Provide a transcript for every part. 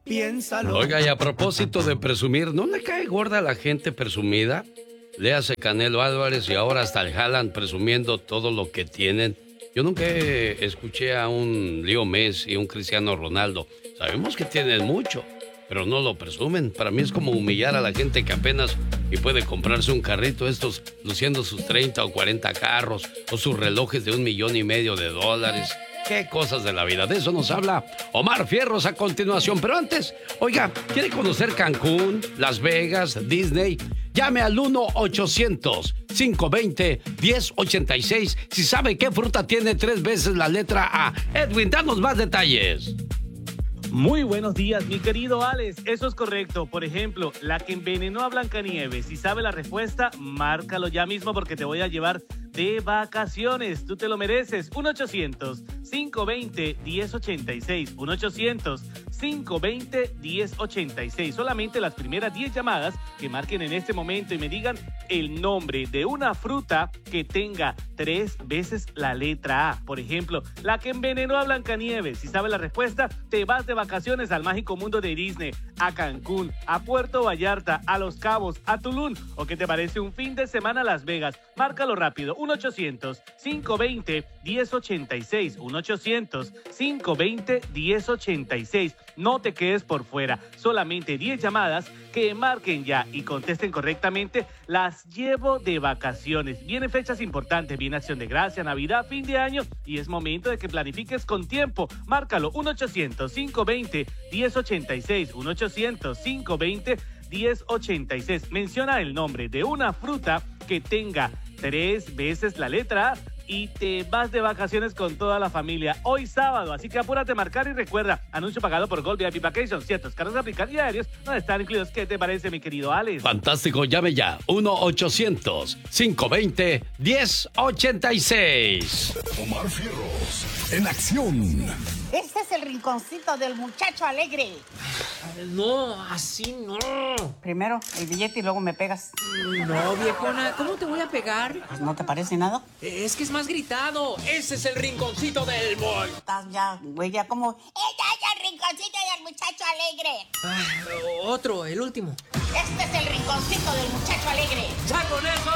piénsalo. Oiga, y a propósito de presumir, ¿no le cae gorda a la gente presumida? Léase Canelo Álvarez y ahora hasta el Haaland presumiendo todo lo que tienen. Yo nunca escuché a un Leo Messi, un Cristiano Ronaldo. Sabemos que tienen mucho, pero no lo presumen. Para mí es como humillar a la gente que apenas y puede comprarse un carrito, estos luciendo sus 30 o 40 carros o sus relojes de $1,500,000. Qué cosas de la vida. De eso nos habla Omar Fierros a continuación. Pero antes, oiga, ¿quiere conocer Cancún, Las Vegas, Disney? Llame al 1-800-520-1086 si sabe qué fruta tiene 3 veces la letra A. Edwin, danos más detalles. Muy buenos días, mi querido Alex. Eso es correcto. Por ejemplo, la que envenenó a Blancanieves. Si sabe la respuesta, márcalo ya mismo porque te voy a llevar de vacaciones. Tú te lo mereces. 1-800-520-1086. 1-800-520-1086. Solamente las primeras 10 llamadas que marquen en este momento y me digan el nombre de una fruta que tenga 3 veces la letra A. Por ejemplo, la que envenenó a Blancanieves. Si sabe la respuesta, te vas de vacaciones al mágico mundo de Disney, a Cancún, a Puerto Vallarta, a Los Cabos, a Tulum. ¿O qué te parece un fin de semana a Las Vegas? Márcalo rápido. 1-800-520-1086. 1-800-520-1086. No te quedes por fuera. Solamente 10 llamadas que marquen ya y contesten correctamente. Las llevo de vacaciones. Vienen fechas importantes. Viene Acción de Gracia, Navidad, fin de año. Y es momento de que planifiques con tiempo. Márcalo. 1-800-520-1086. 1-800-520-1086. Menciona el nombre de una fruta que tenga 3 veces la letra A y te vas de vacaciones con toda la familia hoy sábado, así que apúrate a marcar y recuerda, anuncio pagado por Gold VIP Vacations, ciertos cargos aplican y aéreos no están incluidos. ¿Qué te parece, mi querido Alex? Fantástico, llame ya, 1-800-520-1086. Omar Fierros, en acción. Este es el rinconcito del muchacho alegre. No, así no. Primero el billete y luego me pegas. No, viejona, ¿cómo te voy a pegar? Pues, ¿no te parece nada? Es que es más gritado. Ese es el rinconcito del boy. Estás ya, güey, ya como... ¡Este es el rinconcito del muchacho alegre! Otro, el último. Este es el rinconcito del muchacho alegre. ¡Ya con eso!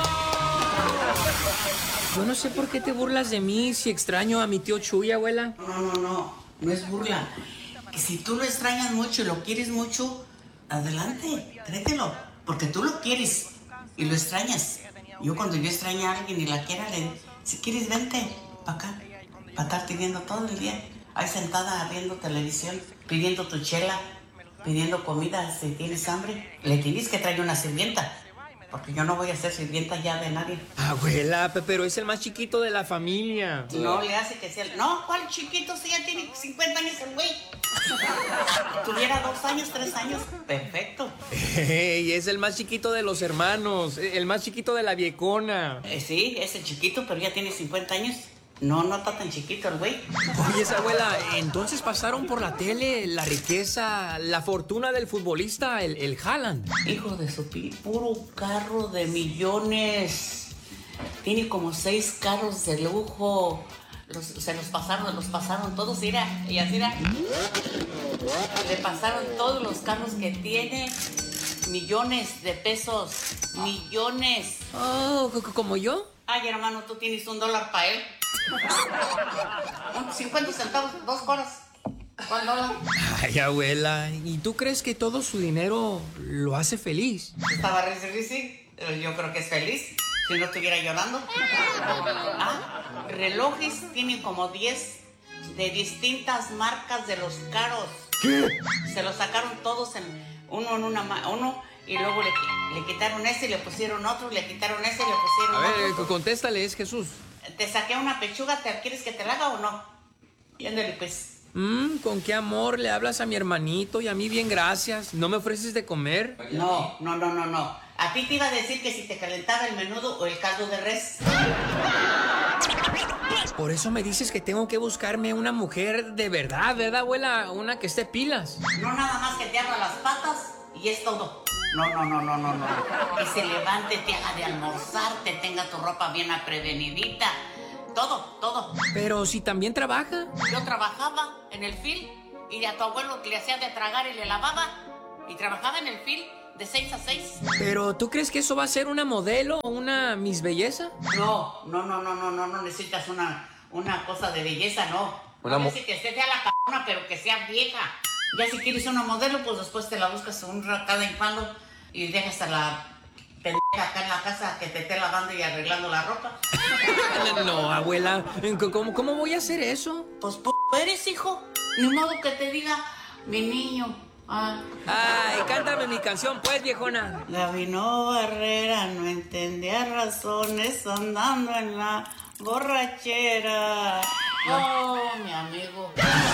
Yo no sé por qué te burlas de mí si extraño a mi tío Chuy, abuela. No es burla. Que si tú lo extrañas mucho y lo quieres mucho, adelante, tráetelo, porque tú lo quieres y lo extrañas. Yo cuando yo extraño a alguien y la quiera, le digo, si quieres vente para acá, para estarte viendo todo el día, ahí sentada viendo televisión, pidiendo tu chela, pidiendo comida, si tienes hambre, le tienes que traer una sirvienta. Porque yo no voy a ser sirvienta ya de nadie. Abuela, pero es el más chiquito de la familia. No le hace que sea... No, ¿cuál chiquito? Si ya tiene 50 años el güey. Tuviera 2 años, 3 años. Perfecto. Y es el más chiquito de los hermanos, el más chiquito de la viejona. Sí, es el chiquito, pero ya tiene 50 años. No está tan chiquito el güey. Oye, esa abuela, entonces pasaron por la tele la riqueza, la fortuna del futbolista, el Haaland. Hijo de su puro carro de millones. Tiene como 6 carros de lujo. Se los pasaron todos, mira. Y así, mira. Le pasaron todos los carros que tiene. Millones de pesos. Millones. Oh, ¿como yo? Ay, hermano, tú tienes $1 para él. 50 centavos, 2 horas. ¿Cuál dólar? Ay, abuela, ¿y tú crees que todo su dinero lo hace feliz? Estaba sí. Yo creo que es feliz. Si no estuviera llorando. Relojes tienen como 10 de distintas marcas de los caros. ¿Qué? Se los sacaron todos uno y luego le quitaron ese y le pusieron otro, le quitaron ese y le pusieron otro. A ver, contéstale, es Jesús. Te saqué una pechuga, ¿quieres que te la haga o no? Y ándale, pues. ¿Con qué amor le hablas a mi hermanito y a mí bien gracias? ¿No me ofreces de comer? No. A ti te iba a decir que si te calentaba el menudo o el caldo de res. Por eso me dices que tengo que buscarme una mujer de verdad, ¿verdad, abuela? Una que esté pilas. No nada más que te abra las patas y es todo. No. Que se levante, te haga de almorzar, te tenga tu ropa bien aprevenidita. Todo. Pero si también trabaja. Yo trabajaba en el film Y a tu abuelo que le hacía de tragar y le lavaba. Y trabajaba en el film de 6 a 6. Pero, ¿tú crees que eso va a ser una modelo o una Miss Belleza? No necesitas una cosa de belleza, no. A ver si que sea la cabrona, pero que sea vieja. Ya si quieres una modelo, pues después te la buscas cada infando y dejas a la pendeja acá en la casa que te esté lavando y arreglando la ropa. No, abuela, ¿cómo voy a hacer eso? Pues eres, hijo. Ni modo que te diga, mi niño. Ay, cántame mi canción, pues, viejona. Gabino Barrera no entendía razones andando en la borrachera. Oh, mi amigo.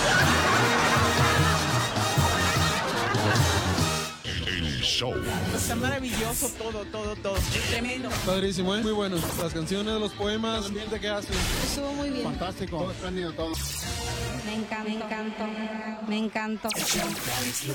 El show. Está maravilloso todo. Es tremendo. Padrísimo, ¿eh? Muy bueno. Las canciones, los poemas, el ambiente que hacen. Estuvo muy bien. Fantástico. Todo espléndido, todo. Me encantó. El show de Alex Lucas.